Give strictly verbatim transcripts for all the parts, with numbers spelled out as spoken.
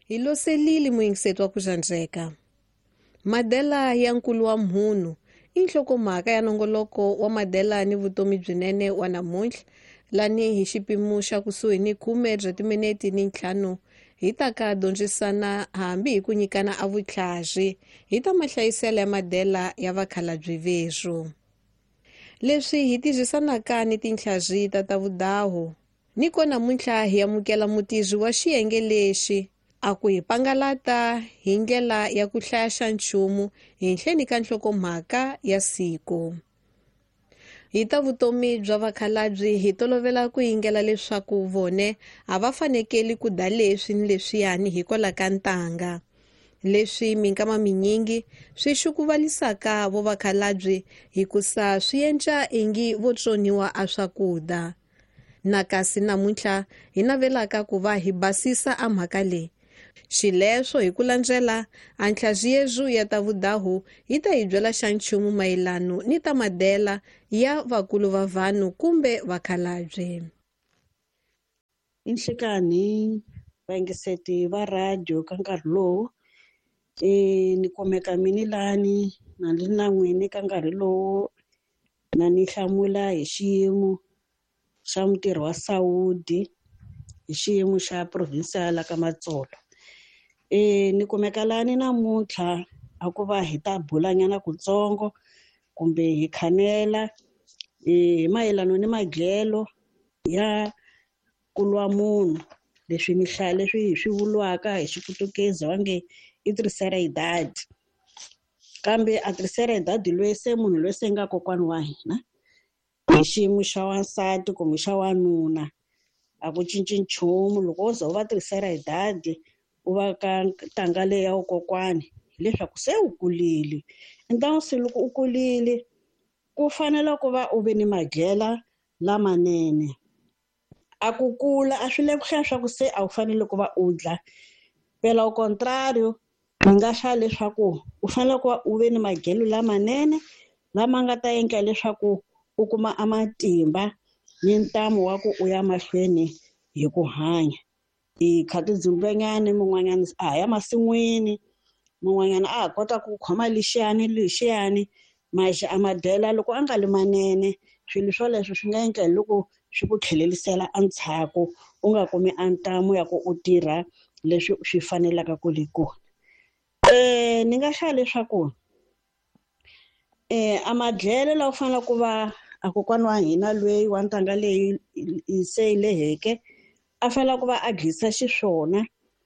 Hi loselile muyingiseti wa ku xandzeka. Madela ya nkulu wa mhunu i nhlokomhaka ya nongoloko wa madela ni vutomi byinene wa namuntlha, lani hi xipimu xa kusuhi ni khume bya timineti ni ntlhanu hi ta ka dyondzisana hambi hi ku nyikana a vutlhazi hi ta mahlayiselo ya madela ya vakhalabyi vesu. Leswi hi tizisanaka ni tinhlazi ta ta vudahu niko namuntlha hi amukela mutizi wa xiyenge lexi a ku hi pangalata hi ndlela ya ku hlaya xa nchumu henhleni ka nhlokomhaka ya siku. Hi ta vutomi bya vakhalabyi hi tolovela ku yingela leswaku vone a va fanekeli ku da leswi ni leswiyani hikola ka ntanga. Leswi minkama minyingi swi xukuvalisaka vo vakhalabyi hikusa swi endla ingi vo tsoniwa a swakudya. Nakasi namuntlha hi navelaka ku va hi basisa a mhaka leyi. Xileswo hi ku landzela a nhlazi yezu ya ta vudahu hi ta hi byela xa nchumu mayelano ni ta madela ya vakulu va vanhu kumbe vakhalabyi. Inhlekani vaingiseti va radio ka nkarhi lowu e ni kumeka mini lani na li na n'wini ka nkarhi lowu na ni hlamula hi xiyimo xa mutirhi wa Saudi hi xiyimo xa provincial ka Matsolo. E ni kumeka lani namuntlha a ku va hi ta bulanyana kutsongo kumbe hi khanela hi mayelano ni madyelo ya kulwa munhu leswi mihlaya leswi hi swi vuriwaka hi xiputukezi va nge i triceridad. Kambe a triceridad loyi se munhu loyi se nga kokwani wa hina hi xiyimo xa wansati kumbe xa wanuna a ku cinci nchumu. Loko wo za u va triceridad u va ka ntanga leyi ya kokwani hileswaku se u kulile. Ntanga se loko u kulile ku fanele ku va u ve ni madyela lamanene. A ku kula a swi le ku hlaya swa ku se a wu fanele ku va u dya. Phela au contrario ni nga hlaya leswaku u fanele ku va u ve ni madyelo lamanene lama nga ta endla leswaku u kuma a matimba ni ntamu wa ku u ya mahlweni hi ku hanya. I khati dzumbenyana mun'wanyana a ya masin'wini, mun'wanyana a kota ku khoma lexiyani lexiyani maxa amadela loko a nga li manene swilo swoleswo swi nga endla loko swi ku tlhelelisela antshaku u nga kumi antamu ya ku u tirha leswi swi fanelaka ku le kona. Eh ni nga hlaya leswaku eh amadlelo lawa u fanele ku va a kokwani wa hina lweyi wa ntanga leyi se leheke a fanele ku va a dyisa xiswona.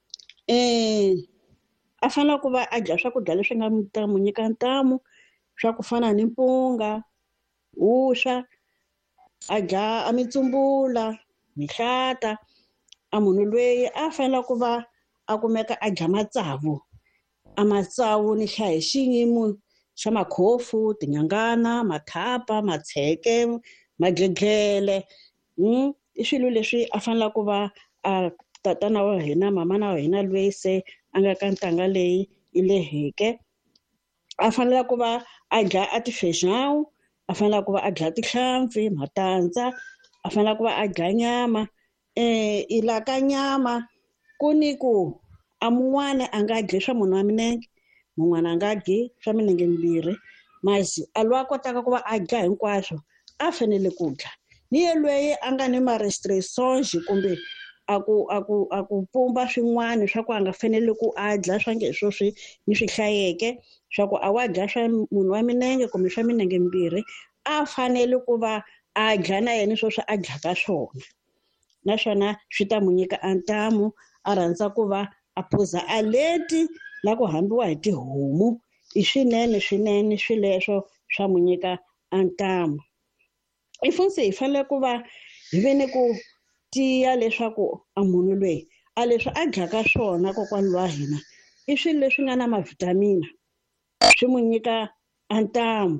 Eh a fanele ku va a dya swakudya leswi nga ta mu nyika ntamu swa ku fana ni mpunga, vuswa, a dya a mitsumbula, mihlata. A munhu lweyi a fanele ku va a kumeka a dya matsavu. A matsavu ni hlaya hi xiyimo xa makhofu, tinyangana, mathapa, matsheke, magegele. Hmm? I swilo leswi a fanele ku va a tatana wa hina mamana wa hina lweyi se a nga ka ntanga leyi i leheke a fanele ku va a dya a tifexawu, a fanele ku va a dya tihlampfi, matandza, a fanele ku va a dya nyama. Eh i la ka nyama ku ni ku a mun'wana a nga dyi swa munhu wa milenge, mun'wana a nga dyi swa milenge mbirhi, masi a loyi a kotaka ku va a dya hinkwaswo a fanele ku dya. Ni ye lweyi a nga ni ma-restrictions kumbe a ku a ku a ku pumba swin'wana swa ku a nga fanele ku a dya swa nge swo swi ni swi hlayeke swa ku a wa dya swa munhu wa milenge kumbe swa milenge mbirhi a fanele ku va a dya na yena swo swi a dyaka swona. Naswona swi ta mu nyika antamu a rhandza ku va a phuza a leti la ku hambiwa hi tihomu i swinene swinene swileswo swa mu nyika antamu. I futhi hi fanele ku va hi ve ni ku tiya leswaku a munhu lweyi a leswi a dyaka swona kokwani wa hina i swilo leswi nga na ma-vitamin swi mu nyika antamu.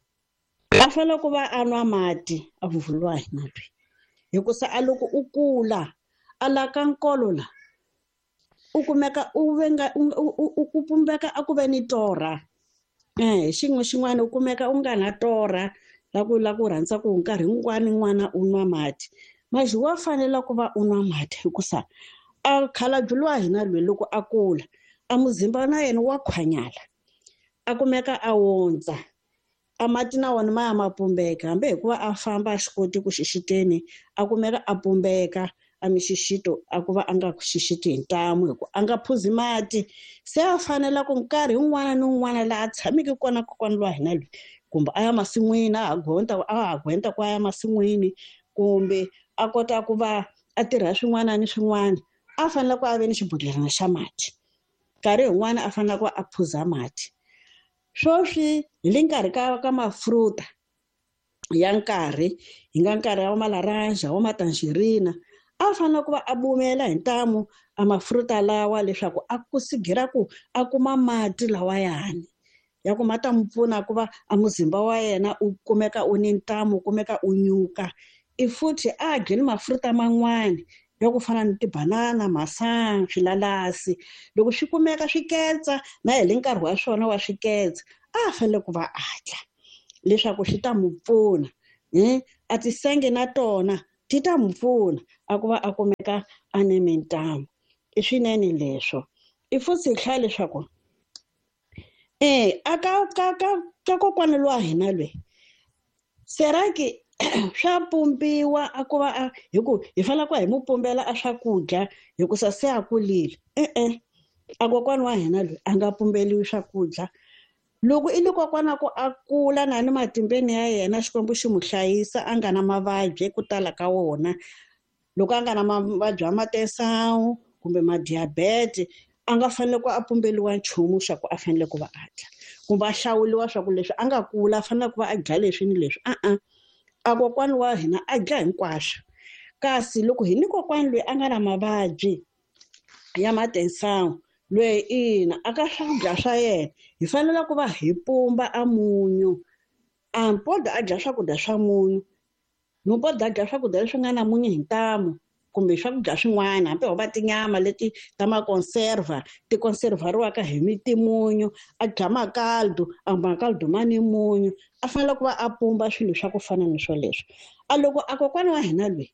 A fanele ku va a nwa mati a vuvuliwa hi mati hikusa a loko u kula a la ka nkolo la u kumeka u venga u ku pumbeka a ku ve ni torha. Eh xin'we xin'wana u kumeka u nga na torha la ku la ku rhandza ku nkarhi wun'wana n'wana u nwa mati. Manje wa fanele ku va u nwa mati hikusa a khalabye luwa hina lweyi loko a kula a muzimba na yena wa khwanyala a kumeka a wondza a mati na wona ma ya ma pumbeka hambi hikuva a famba a swi koti ku xixiteni a kumeka a pumbeka a mixixito a ku va a nga xixiti hi ntamu hi ku a nga phuzi mati se a fanela ku nkarhi wun'wana ni wun'wana laha a tshameke kona kokwana luwa hina lweyi kumbe a ya masin'wini a ha gonta a ha gwenta ku a ya masin'wini kumbe a kota ku va a tirha swin'wana ni swin'wana a fanele ku a ve ni xibodhlelana xa mati nkarhi yin'wana a fanele ku a phuza mati swoswi hi le nkarhi ka ka mafruta ya nkarhi hi nga nkarhi wa malaranja wa matangerina a fanele ku va a bumela hi ntamu a mafruta lawa leswaku a ku sigira ku a kuma mati lawayani ya ku ma ta n'wi pfuna ku va a muzimba wa yena u kumeka u ni ntamu u kumeka u nyuka i futhi a dye ni mafruta man'wani ya ku fana ni tibanana masangu swilalasi loko swi kumeka swi ketsa na hi le nkarhi wa swona wa swiketsa a fanele ku va a dya leswaku swi ta n'wi pfuna um a tisenge na tona ti ta n'wi pfuna a ku va a kumeka a ni mintamu i swinene leswo i futhi hi hlaya leswaku eh a ka ka ka ka kokwana luwa hina lweyi seraki swa pumbiwa a ku va a hi ku hi fanele ku hi mu pumbela a swakudya hikusa se a kulile e-e a kokwana wa hina lweyi a nga pumbeliwi swakudya loko i le kokwana ku a kula na ni matimbeni ya yena xikwembu xi mu hlayisa a nga na mavabyi ku tala ka wona loko a nga na mavabyi ya matesangu kumbe madiabete a nga fanele ku a pumbeliwa nchumu xa ku a fanele ku va a dya kumbe a hlawuliwa swa ku leswi a nga kula a fanele ku va a dya leswi ni leswi a-a a kokwana wa hina a dya hinkwaswo kasi loko hi ni kokwana loyi a nga na mavabyi ya matesangu lweyi ina a ka swakudya swa yena hi fanele ku va hi pumba a munyu a mpoda a dya swakudya swa munyu no mpoda a dya swakudya leswi nga na munyu hi ntamu kumbe swakudya swin'wana hambi ho va tinyama leti ta makonserva ti konservariwaka hi mitimunyu a dya makaldu a makaldu ma ni munyu a fanele ku va a pumba swilo swa ku fana ni swoleswo a loko a kokwana wa hina lweyi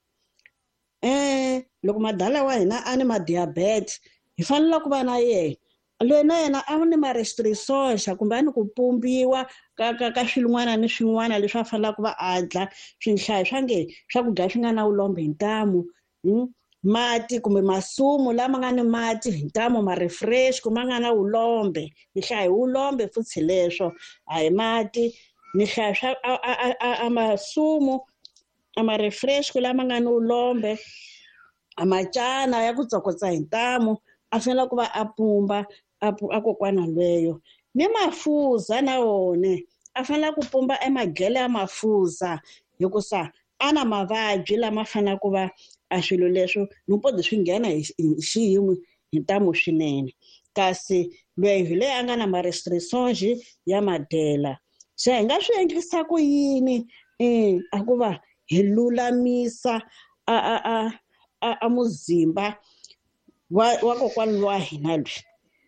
um loko madala wa hina a ni madiabete hi fanele ku va na yena loyi na yena a ni ma-restriction xa kumbe a ni ku pumbiwa ka ka ka swin'wana ni swin'wana leswi a fanele ku va a dya swinhlayo swa nge swakudya swi nga na vulombe hi ntamu um mati kumbe masumu lama nga ni mati hi ntamu ma-refresh kumbe ma nga na vulombe ni hlaya hi vulombe futhi leswo a hi mati ni hlaya swa a a a a masumu a ma-refresh lama nga ni vulombe a macana ya ku tsokotsa hi ntamu a fanele ku va a pumba a a kokwana lweyo ni mafuza na wona a fanele ku pumba emaghele ya mafuza hikusa a na mavabyi lama fanele ku va a swilo leswo nopodi swi nghena hi xiyimo hi ntamu swinene kasi lweyi hi leyi a nga na ma-restrictions ya madyela se hi nga swi endlisa ku yini um a ku va hi lulamisa a a a a muzimba wa wa kokwana luwa hina lweyi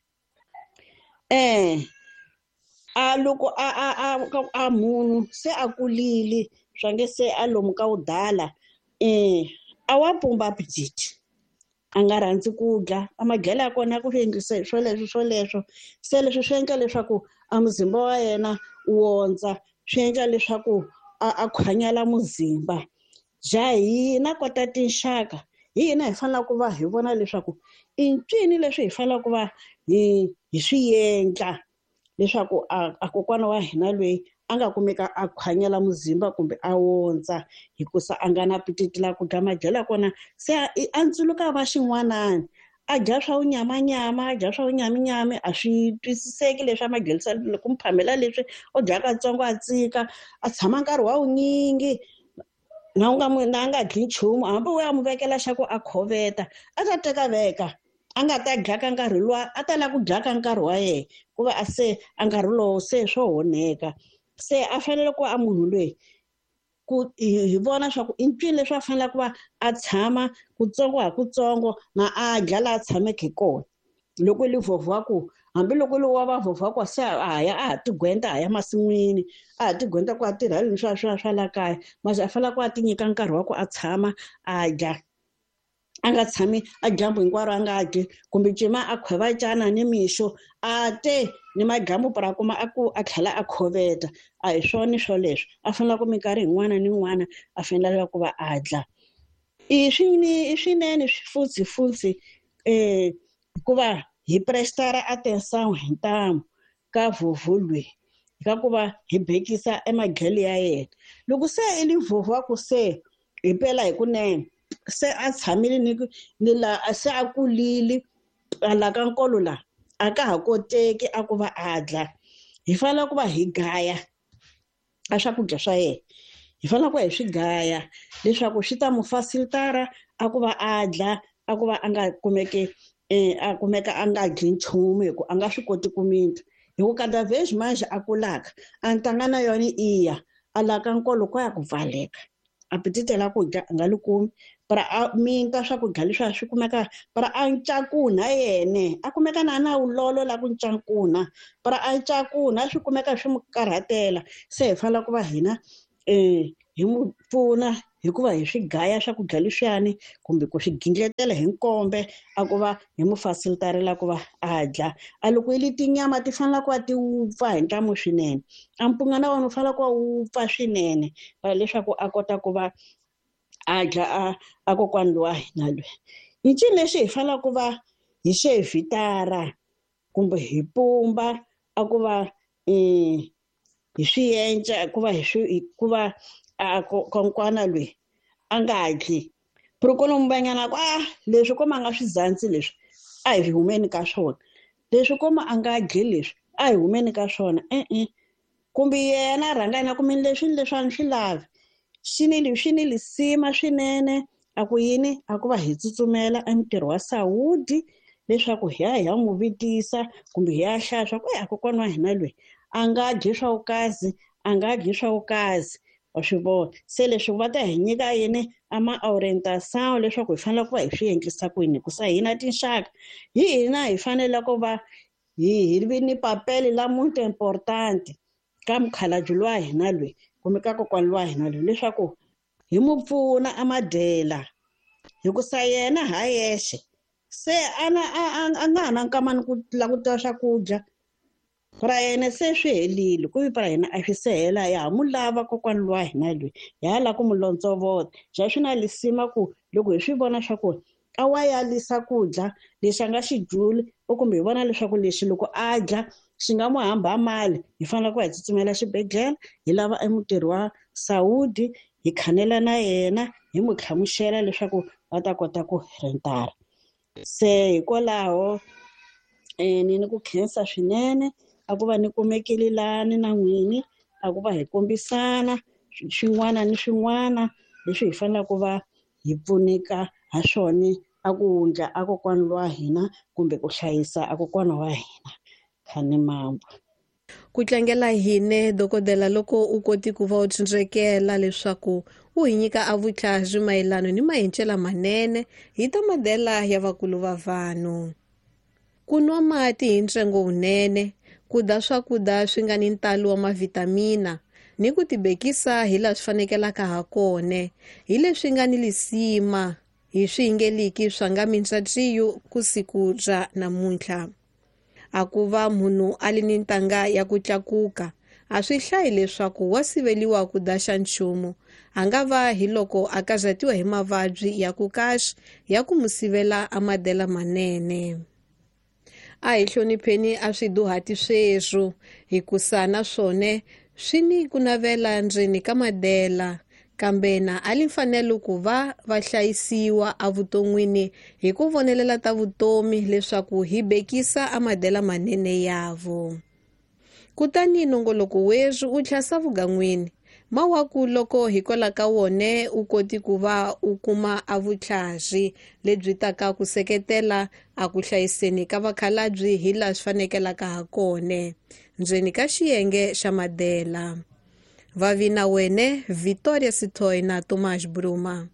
um a loko a a a a munhu se a kulile swa nge se a lomu ka vudala um a wa pumba apetite a nga rhandzi ku dya a madyelo ya kona ya ku swi endlisa hi swoleswo swoleswo se leswi swi endla leswaku a muzimba wa yena u wondza swi endla leswaku a a khwanyala muzimba bya hina kota tinxaka hi hina hi fanele ku va hi vona leswaku i ncini leswi hi fanele ku va hi hi swi endla leswaku a a kokwana wa hina lweyi a nga kumeka a khwanyala muzimba kumbe a wondza hikusa a nga na apetite la ku dya madyelo ya kona se a ntsuluka va xin'wanani a dya swa unyamanyama a dya swa unyaminyami a swi twisiseki leswi a madyelisa ku mi phamela leswi o dya katsongo a tsika a tshama nkarhi wa wunyingi na u nga mu na a nga dyi nchumu hambi u ya mu vekela xa ku a khoveta a ta teka veka a nga ta dya ka nkarhi luwa a ta lava ku dya ka nkarhi wa yena ku va a se a nkarhi lowu se swo onheka se a fanele ku a munhu lweyi ku hi vona swa ku i ncini leswi a fanele ku va a tshama kutsongo hi kutsongo na a dya laha a tshameke kona loko i le vhovha ku hambiloko lowu wa va vhovha ku se a ya a ha tigwenta a ya masin'wini a ha tigwenta ku a tirheleni swa swa swa la kaya mase a fanele ku a ti nyika nkarhi wa ku a tshama a dya a nga tshami a dyambu hinkwaro a nga dyi kumbe cima a khweva cana ni mixo a te ni madyambu para kuma a ku a tlhela a khoveta a hi swona swo leswi a fanele ku minkarhi yin'wana ni yin'wana a fanele ku va a dya i swini i swinene swifutsifutsi um hikuva hi prestara a tinsangu hi ntamu ka vhuvhu lweyi ka ku va hi bekisa emaghele ya yena loko se i li vhuvhu wa ku se hi pela hi kunene se a tshamile ni ni la se a kulile la ka nkolo la a ka ha koteki a ku va a dya hi fanele ku va hi gaya a swakudya swa yena hi fanele ku hi swi gaya leswaku swi ta mu facilitara a ku va a dya a ku va a nga kumeki eh a kumeka a nga dyi nchumu hi ku a nga swi koti ku minta hi ku kada vheswi manje a kulaka a ntanga na yona iya a la ka nkolo ko ya ku pfaleka apetite la ku dya a nga likumi para a minta swakudya leswi a swi kumeka para a ncakuna yene a kumeka na na ulolo la ku ncakuna para a ncakuna swi kumeka swi mu karhatela se hi fanele ku va hina eh hi mu pfuna hikuva hi swi gaya swakudya leswiyani kumbe ku swi gingletela hi nkombe a ku va hi mu facilitarela ku va a dya a loko yi li tinyama ti fanele ku va ti wupfa hi ntamu swinene a mpunga na wona u fanele ku va wupfa swinene leswaku a kota ku va a dya a a kokwani lowa hina lweyi hi ncini leswi hi fanele ku va hi xevhitara kumbe hi pumba a ku va um hi swi yenca ku va hi swi ku va a kokwana lweyi a nga dyi purukolombanyana ku a leswi koma a nga swi zandzi leswi a hi humeni ka swona leswi koma a nga dyi leswi a hi humeni ka swona e-e kumbe yena a rhanga na ku mini leswi leswi a ni swi lavi swi ni swi ni lisima swinene a ku yini a ku va hi tsutsumela entirho wa sawudi leswaku hi ya hi ya n'wi vitisa kumbe hi ya hlaya swa ku e a kokwana wa hina lweyi a nga dyi swa vukazi a nga dyi swa vukazi wa swi vona se leswi va ta hi nyika yini ama-orientation leswaku hi fanele ku va hi swi endlisa ku yini hikusa hina tinxaka hi hina hi fanele ku va hi hi vi ni papeli la muito importante ka mukhalabye lowa hina lweyi kumbe ka kokwani lowa hina lweyi leswaku hi mu pfuna a madyela hikusa yena ha yexe se ana a nga ha na nkamani ku la ku tiva swakudya para yena se swi helile ku vi para hina a swi se hela ya ha mu lava kokwani lowa hina lweyi hi ya la ku mu lontsovota bya swi na lisima ku loko hi swi vona swa ku a wa ya lisa kudya lexi a nga xi dyuli u kumbe hi vona leswaku lexi loko a dya xi nga mu hamba mali hi fanele ku hi tsutsumela xibedhlele hi lava emutirhi wa sawudi hi khanela na yena hi mu tlhamuxela leswaku va ta kota ku rentara se hikwalaho um ni ni ku khensa swinene a ku va ni kumekile lani na n'wini a ku va hi kombisana swin'wana ni swin'wana leswi hi fanele ku va hi pfuneka ha swona a ku wundla a kokwani wa hina kumbe ku hlayisa a kokwana wa hina khani mambo ku tlangela hine dokodela loko u koti ku va u tshundzekela leswaku u hi nyika a vutlhari mayelana ni mahencela manene hi ta madela ya vakulu va vanhu ku nwa mati hi ntsengo wunene ku dya swakudya swi nga ni ntalo wa mavitamina ni ku tibekisa hi laha swi fanekelaka ha kone hi leswi nga ni lisima hi swi yingeliki swa nga mintswatsiyo ku siku ra namuntlha a ku va munhu a li ni ntanga ya ku tlakuka a swi hlayi leswaku wa siveliwa ku dya xa nchumu a nga va hi loko a kazatiwa hi mavabyi ya ku kahle ya ku mu sivela a madela manene a hi hlonipheni a swiduhati sweswo hikusa na swone swi ni ku navela ndzeni ka madela kambe na a li mfanelo ku va va hlayisiwa evuton'wini hi ku vonelela ta vutomi leswaku hi bekisa a madela manene yavo kutani nongoloko weswi u tlhasa vugan'wini mawaku loko hikola ka wone u koti ku va u kuma a vutlhari lebyi taka ku seketela a ku hlayiseni ka vakhalabyi hi laha swi fanekelaka ha kone ndzeni ka xiyenge xa madela vavi na wene Victoria Sithoyi na Tomas Bruma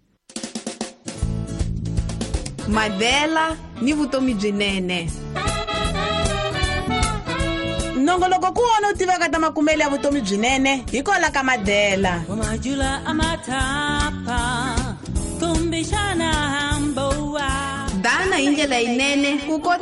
madela ni vutomi byinene nongoloko ku wona u tivaka ta makumeli ya vutomi byinene hi kola ka madela majula amathapa kumbishana hambowa hi ndlela yinene ku kota